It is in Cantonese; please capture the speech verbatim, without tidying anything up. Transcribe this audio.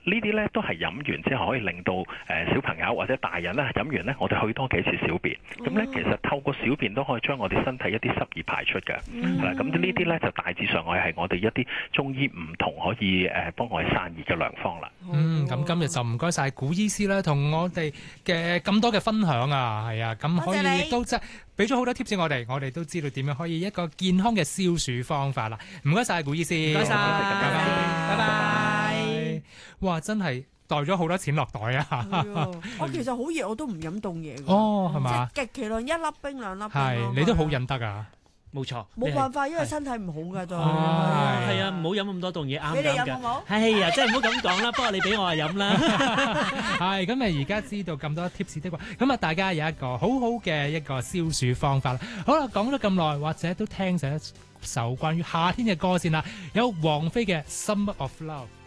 呢啲咧都係飲完之後可以令到誒、呃、小朋友或者大人咧飲完咧，我哋去多幾次小便。咁咧、嗯、其實透過小便都可以將我哋身體一啲濕熱排出嘅。係啦、嗯，咁呢啲咧就大致上我係我哋一啲中醫唔同可以誒幫我哋散熱嘅良方啦。 嗯，咁今日就唔該晒古醫師啦，同我哋嘅咁多嘅分享啊，係啊，咁可以亦都即係俾咗好多 tips 我哋，我哋都知道點樣可以一個健康嘅消暑方法啦。唔該晒古醫師， 唔該晒， 拜拜， 拜拜。 哇，真係袋咗好多錢落袋啊！ 我其實好熱我都唔飲凍嘢嘅。 哦，係嘛？ 即係極其量一粒冰兩粒冰。 係，你都好忍得啊！ 冇錯， 冇辦法，因為身體唔好噶，都係啊，唔好飲咁多凍嘢，啱啱嘅。 你哋飲好唔好？ 係啊，真係唔好咁講啦。不過你俾我就飲啦。 係咁啊！而家知道咁多 tips 的話，咁啊，大家有一個好好嘅一個消暑方法啦。好啦，講咗咁耐，或者都聽咗一首關於夏天嘅歌先啦。有王菲嘅《Summer of Love》。